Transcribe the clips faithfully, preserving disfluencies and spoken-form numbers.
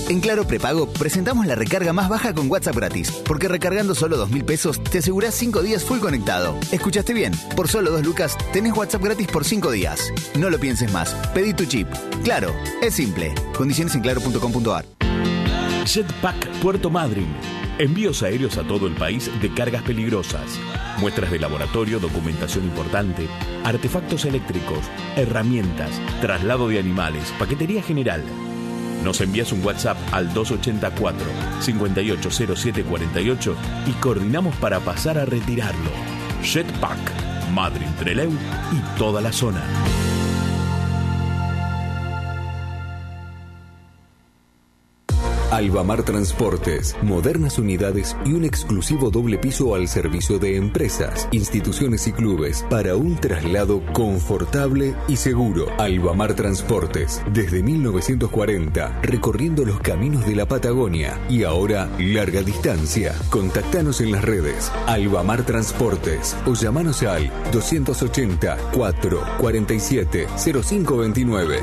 En Claro Prepago presentamos la recarga más baja con WhatsApp gratis, porque recargando solo dos mil pesos te asegurás cinco días full conectado. ¿Escuchaste bien? Por solo dos lucas tenés WhatsApp gratis por cinco días. No lo pienses más. Pedí tu chip. Claro, es simple. Condiciones en claro punto com punto a r. Jetpack Puerto Madryn. Envíos aéreos a todo el país de cargas peligrosas. Muestras de laboratorio, documentación importante, artefactos eléctricos, herramientas, traslado de animales, paquetería general. Nos envías un WhatsApp al dos ocho cuatro, cinco ocho cero siete cuatro ocho y coordinamos para pasar a retirarlo. Jetpack, Madryn, Trelew y toda la zona. Albamar Transportes, modernas unidades y un exclusivo doble piso al servicio de empresas, instituciones y clubes para un traslado confortable y seguro. Albamar Transportes, desde mil novecientos cuarenta, recorriendo los caminos de la Patagonia y ahora larga distancia. Contactanos en las redes Albamar Transportes o llamanos al dos ochenta, cuatro cuarenta y siete, cero cinco veintinueve.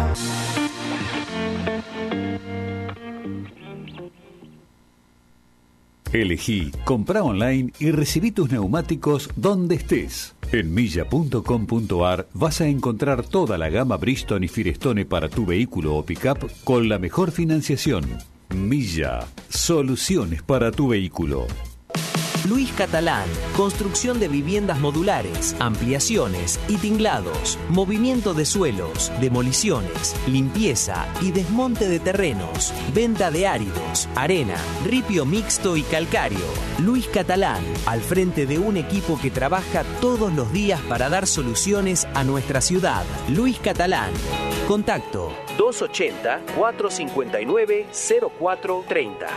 Elegí, comprá online y recibí tus neumáticos donde estés. En milla punto com punto a r vas a encontrar toda la gama Bridgestone y Firestone para tu vehículo o pickup con la mejor financiación. Milla, soluciones para tu vehículo. Luis Catalán, construcción de viviendas modulares, ampliaciones y tinglados, movimiento de suelos, demoliciones, limpieza y desmonte de terrenos, venta de áridos, arena, ripio mixto y calcáreo. Luis Catalán, al frente de un equipo que trabaja todos los días para dar soluciones a nuestra ciudad. Luis Catalán. Contacto dos ochenta, cuatro cincuenta y nueve, cero cuatro treinta.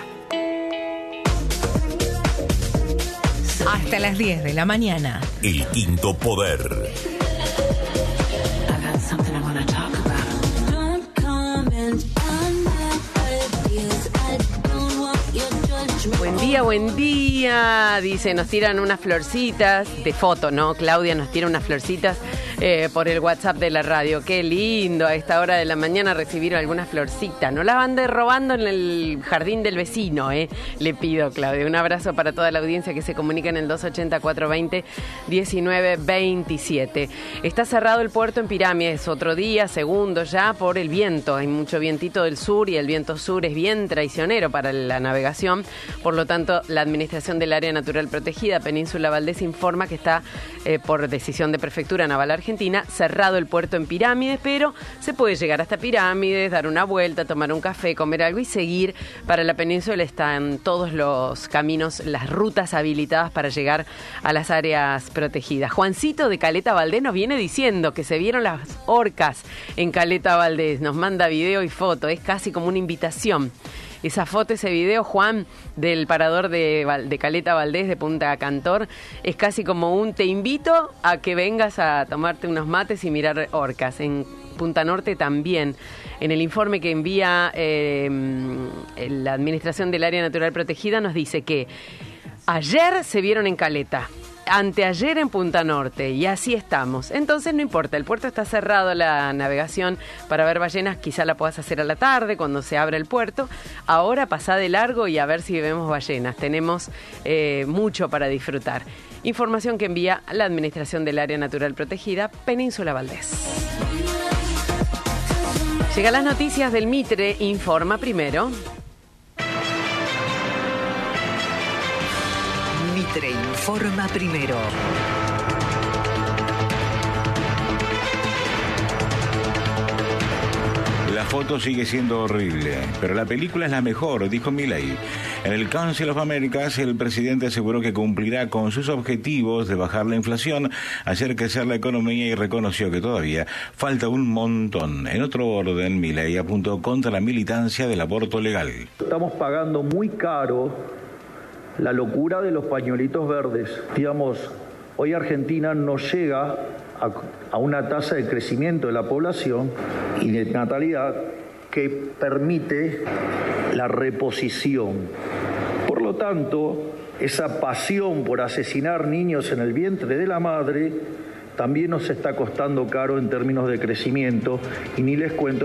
Hasta las diez de la mañana. El Quinto Poder. Buen día, buen día. Dice, nos tiran unas florcitas de foto, ¿no? Claudia nos tira unas florcitas eh, por el WhatsApp de la radio. Qué lindo a esta hora de la mañana recibir algunas florcitas. No las ande robando en el jardín del vecino, ¿eh? Le pido, Claudia. Un abrazo para toda la audiencia que se comunica en el dos ochenta, cuatro veinte, diecinueve veintisiete. Está cerrado el puerto en Pirámides. Otro día, segundo ya, por el viento. Hay mucho vientito del sur y el viento sur es bien traicionero para la navegación. Por lo tanto, la Administración del Área Natural Protegida Península Valdés informa que está, eh, por decisión de Prefectura Naval Argentina, cerrado el puerto en Pirámides, pero se puede llegar hasta Pirámides, dar una vuelta, tomar un café, comer algo y seguir. Para la península están todos los caminos, las rutas habilitadas para llegar a las áreas protegidas. Juancito de Caleta Valdés nos viene diciendo que se vieron las orcas en Caleta Valdés. Nos manda video y foto, es casi como una invitación. Esa foto, ese video, Juan, del parador de, de Caleta Valdés, de Punta Cantor, es casi como un te invito a que vengas a tomarte unos mates y mirar orcas. En Punta Norte también. En el informe que envía eh, la Administración del Área Natural Protegida nos dice que ayer se vieron en Caleta, anteayer en Punta Norte, y así estamos. Entonces no importa, el puerto está cerrado, la navegación para ver ballenas quizá la puedas hacer a la tarde cuando se abra el puerto. Ahora pasá de largo y a ver si vemos ballenas. Tenemos eh, mucho para disfrutar. Información que envía la Administración del Área Natural Protegida Península Valdés. Llegan las noticias del Mitre, informa primero. Mitre informa primero. La foto sigue siendo horrible, pero la película es la mejor, dijo Milei. En el Council of Americas, el presidente aseguró que cumplirá con sus objetivos de bajar la inflación, hacer crecer la economía y reconoció que todavía falta un montón. En otro orden, Milei apuntó contra la militancia del aborto legal. Estamos pagando muy caro la locura de los pañuelitos verdes. Digamos, hoy Argentina no llega a, a una tasa de crecimiento de la población y de natalidad que permite la reposición. Por lo tanto, esa pasión por asesinar niños en el vientre de la madre también nos está costando caro en términos de crecimiento, y ni les cuento